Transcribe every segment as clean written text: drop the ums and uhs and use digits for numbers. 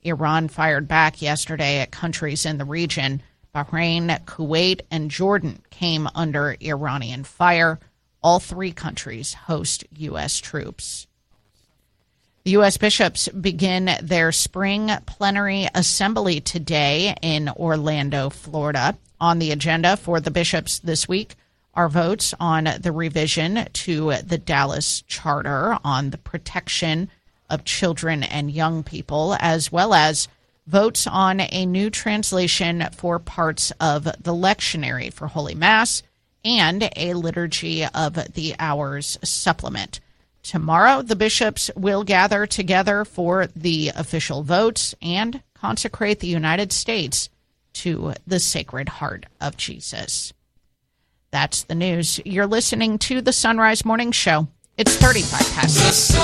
Iran fired back yesterday at countries in the region. Bahrain, Kuwait, and Jordan came under Iranian fire. All three countries host U.S. troops. The U.S. bishops begin their spring plenary assembly today in Orlando, Florida. On the agenda for the bishops this week are votes on the revision to the Dallas Charter on the protection of children and young people, as well as votes on a new translation for parts of the lectionary for Holy Mass and a Liturgy of the Hours supplement. Tomorrow, the bishops will gather together for the official votes and consecrate the United States to the Sacred Heart of Jesus. That's the news. You're listening to the Sunrise Morning Show. It's 35 past 6.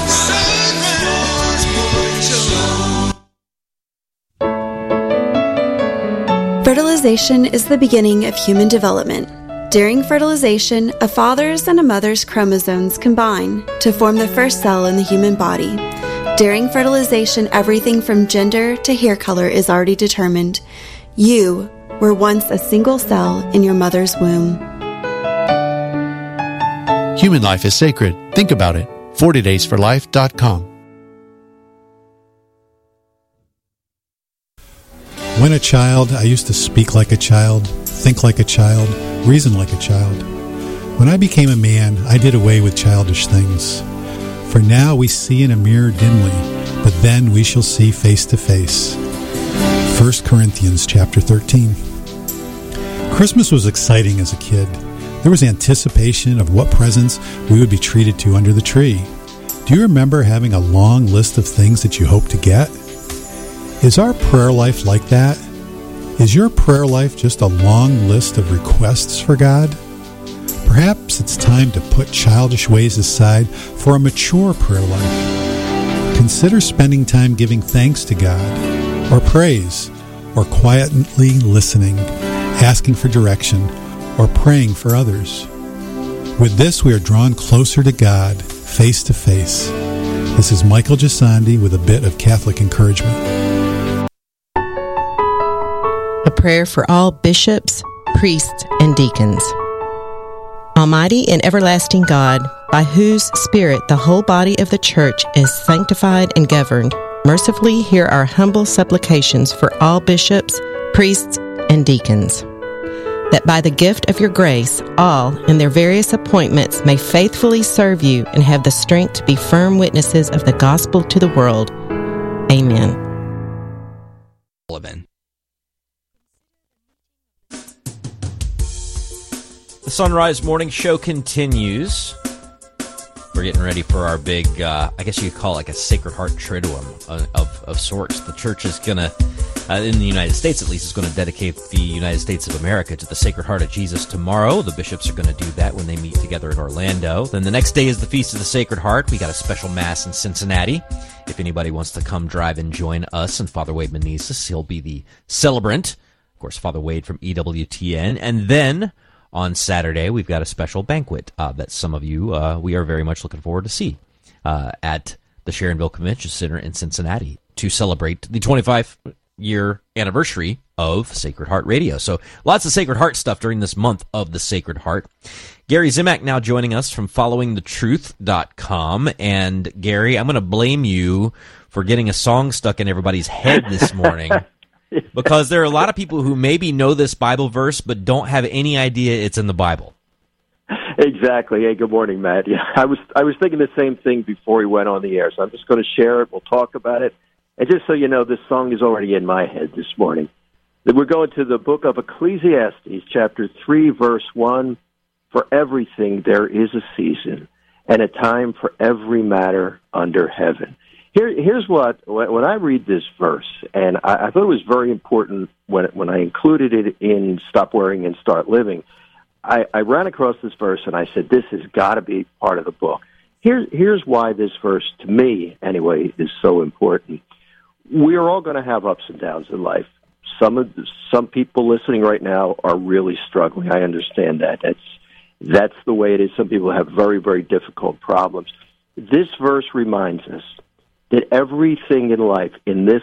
Fertilization is the beginning of human development. During fertilization, a father's and a mother's chromosomes combine to form the first cell in the human body. During fertilization, everything from gender to hair color is already determined. You were once a single cell in your mother's womb. Human life is sacred. Think about it. 40daysforlife.com. When a child, I used to speak like a child, think like a child, reason like a child. When I became a man, I did away with childish things. For now we see in a mirror dimly, but then we shall see face to face. 1 Corinthians chapter 13. Christmas was exciting as a kid. There was anticipation of what presents we would be treated to under the tree. Do you remember having a long list of things that you hoped to get? Is our prayer life like that? Is your prayer life just a long list of requests for God? Perhaps it's time to put childish ways aside for a mature prayer life. Consider spending time giving thanks to God, or praise, or quietly listening, asking for direction, or praying for others. With this, we are drawn closer to God, face to face. This is Michael Gisandi with a bit of Catholic encouragement. A prayer for all bishops, priests, and deacons. Almighty and everlasting God, by whose Spirit the whole body of the Church is sanctified and governed, mercifully hear our humble supplications for all bishops, priests, and deacons, that by the gift of your grace, all in their various appointments may faithfully serve you and have the strength to be firm witnesses of the gospel to the world. Amen. The Sunrise Morning Show continues. We're getting ready for our big, I guess you could call it like a Sacred Heart Triduum of sorts. The church is going to, in the United States at least, is going to dedicate the United States of America to the Sacred Heart of Jesus tomorrow. The bishops are going to do that when they meet together in Orlando. Then the next day is the Feast of the Sacred Heart. We got a special Mass in Cincinnati. If anybody wants to come drive and join us and Father Wade Menezes, he'll be the celebrant. Of course, Father Wade from EWTN. And then on Saturday, we've got a special banquet that some of you, we are very much looking forward to see at the Sharonville Convention Center in Cincinnati to celebrate the 25-year anniversary of Sacred Heart Radio. So lots of Sacred Heart stuff during this month of the Sacred Heart. Gary Zimak now joining us from followingthetruth.com. And Gary, I'm going to blame you for getting a song stuck in everybody's head this morning. Because there are a lot of people who maybe know this Bible verse but don't have any idea it's in the Bible. Exactly. Hey, good morning, Matt. Yeah, I was thinking the same thing before we went on the air, so I'm just going to share it. We'll talk about it. And just so you know, this song is already in my head this morning. We're going to the book of Ecclesiastes, chapter 3, verse 1. For everything there is a season and a time for every matter under heaven. Here's what, when I read this verse, and I thought it was very important when I included it in Stop Worrying and Start Living, I ran across this verse and I said, this has got to be part of the book. Here's why this verse, to me anyway, is so important. We are all going to have ups and downs in life. Some people listening right now are really struggling. I understand that. That's the way it is. Some people have very, very difficult problems. This verse reminds us that everything in life, in this